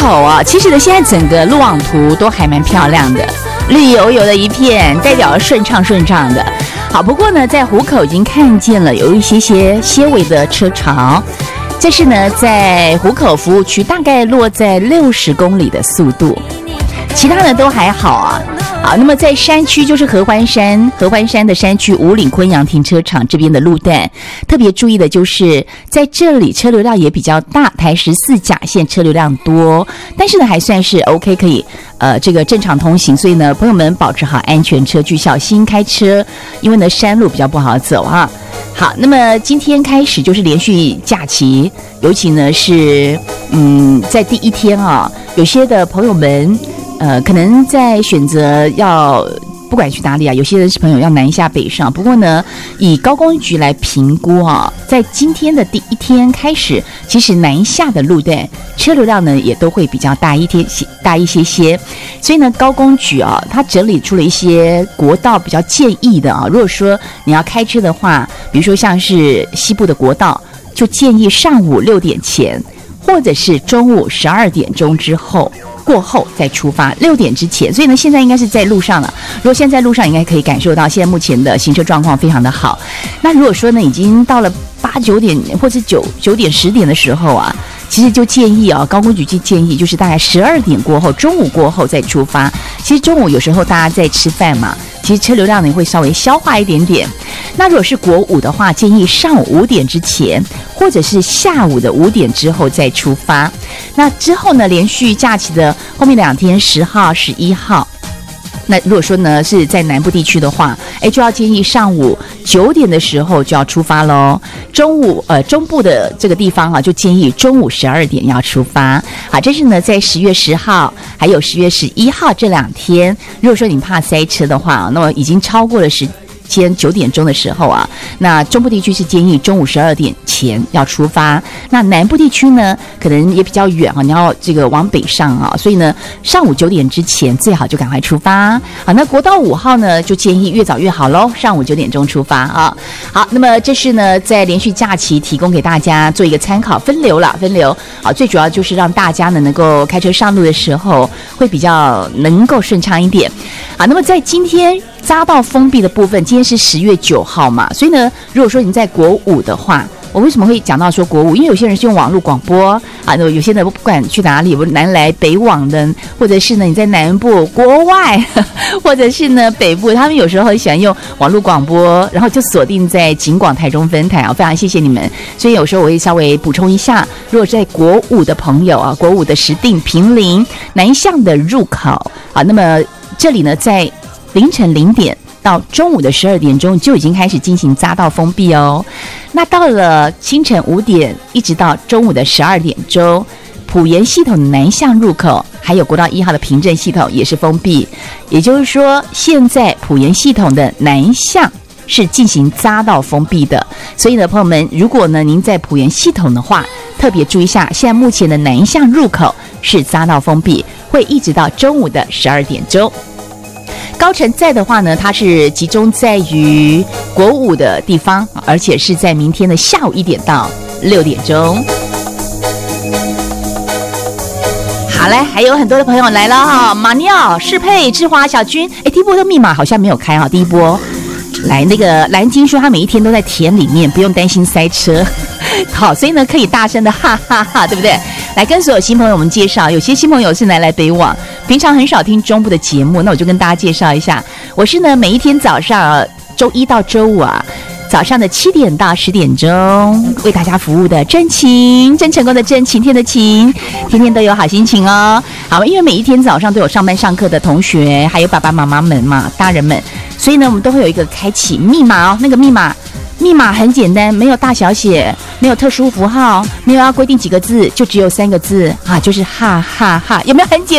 口啊，其实呢，现在整个路网图都还蛮漂亮的，绿油油的一片，代表顺畅的。好，不过呢，在湖口已经看见了有一些微的车潮，这是呢在湖口服务区，大概落在60公里的速度，其他的都还好啊。好，那么在山区就是合欢山的山区五岭昆阳停车场这边的路段，特别注意的就是在这里车流量也比较大，台14甲线车流量多，但是呢还算是 OK， 可以这个正常通行，所以呢朋友们保持好安全车距，小心开车，因为呢山路比较不好走啊。好，那么今天开始就是连续假期，尤其呢是在第一天啊，有些的朋友们可能在选择要不管去哪里啊，有些人是朋友要南下北上，不过呢以高公局来评估啊，在今天的第一天开始，其实南下的路段车流量呢也都会比较大一些，所以呢高公局啊，它整理出了一些国道比较建议的啊，如果说你要开车的话，比如说像是西部的国道，就建议上午6点前，或者是中午12点钟过后再出发，6点之前。所以呢现在应该是在路上了，如果现在在路上应该可以感受到现在目前的行车状况非常的好。那如果说呢已经到了8、9点或是9点10点的时候啊，其实就建议啊，高公局建议就是大概12点过后，中午过后再出发。其实中午有时候大家在吃饭嘛，其实车流量呢会稍微消化一点点。那如果是国5的话，建议上午5点之前，或者是下午的5点之后再出发。那之后呢，连续假期的后面2天，10号、11号。那如果说呢是在南部地区的话，就要建议上午9点的时候就要出发咯。中部的这个地方啊，就建议中午12点要出发。好，这是呢在10月10号还有10月11号这2天。如果说你怕塞车的话，那么已经超过了9点钟的时候啊，那中部地区是建议中午12点前要出发。那南部地区呢，可能也比较远啊，你要这个往北上啊，所以呢，上午9点之前最好就赶快出发。好，那国道5号呢，就建议越早越好咯，上午9点钟出发啊。好，那么这是呢，在连续假期提供给大家做一个参考，分流。好，最主要就是让大家呢能够开车上路的时候会比较能够顺畅一点。好，那么在今天匝道封闭的部分，今天是10月9号嘛，所以呢，如果说你在国5的话，我为什么会讲到说国5？因为有些人是用网络广播啊，有些人不管去哪里，南来北往的，或者是呢你在南部、国外，或者是呢北部，他们有时候很喜欢用网络广播，然后就锁定在警广台中分台啊，非常谢谢你们。所以有时候我会稍微补充一下，如果在国5的朋友啊，国5的石碇、坪林南向的入口啊，那么这里呢在凌晨0点到中午的12点钟就已经开始进行匝道封闭哦。那到了清晨5点一直到中午的12点钟，埔盐系统的南向入口还有国道1号的平镇系统也是封闭。也就是说，现在埔盐系统的南向是进行匝道封闭的。所以呢，朋友们，如果呢您在埔盐系统的话，特别注意一下，现在目前的南向入口是匝道封闭，会一直到中午的12点钟。高乘载的话呢，它是集中在于国5的地方，而且是在明天的下午1点到6点钟。好嘞，还有很多的朋友来了哈，马尿、适配、志华、小军，第一波的密码好像没有开啊，第一波。来，那个蓝金说他每一天都在田里面，不用担心塞车。好，所以呢可以大声的哈哈哈，对不对？来跟所有新朋友们介绍，有些新朋友是南来北往，平常很少听中部的节目，那我就跟大家介绍一下，我是呢每一天早上周1到周5啊，早上的7点到10点钟为大家服务的真晴，真成功的真，晴天的晴，天天都有好心情哦。好，因为每一天早上都有上班上课的同学，还有爸爸妈妈们嘛，大人们，所以呢我们都会有一个开启密码哦，那个密码很简单，没有大小写，没有特殊符号，没有要规定几个字，就只有3个字啊，就是哈哈哈，有没有很简单？